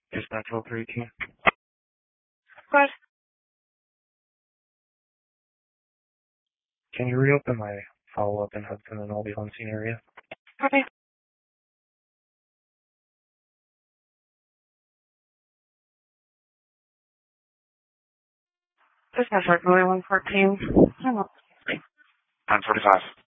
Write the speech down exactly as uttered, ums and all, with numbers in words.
Dispatch twelve three eighteen. Go ahead. Can you reopen my follow-up in Hudson and Albee Home Scene area? Okay. Dispatch one forty-one fourteen. nine forty-five.